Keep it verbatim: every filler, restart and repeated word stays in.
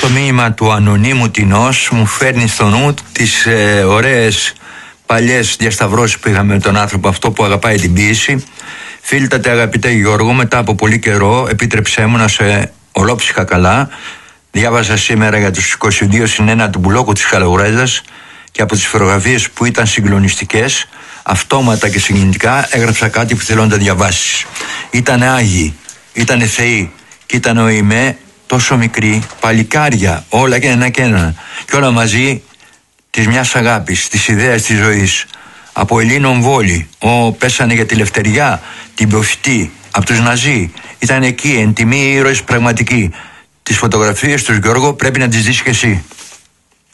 μήνυμα του ανωνύμου Τινός μου φέρνει στο νου τις ε, ωραίες παλιές διασταυρώσεις που είχαμε με τον άνθρωπο αυτό που αγαπάει την ποίηση. Φίλτατε αγαπητέ Γιώργο, μετά από πολύ καιρό επίτρεψέ μου να σε ολόψυχα καλά. Διάβασα σήμερα για τους είκοσι δύο συν ένα του μπουλόκου της Καλογρέζας και από τις φωτογραφίες που ήταν συγκλονιστικές, αυτόματα και συγκινητικά έγραψα κάτι που θέλω να τα διαβάσεις. Ήτανε άγιοι, ήτανε θεοί και ήταν ο Ιμέ τόσο μικρή, παλικάρια, όλα και ένα και ένα. Και όλα μαζί της μιας αγάπης, της ιδέας της ζωής. Από Ελλήνων Βόλη, ο πέσανε για τη λευτεριά, την προφητή, από τους Ναζί. Ήταν εκεί, εν τιμή ήρωες πραγματικοί. Τις φωτογραφίες τους, Γιώργο, πρέπει να τις δεις και εσύ.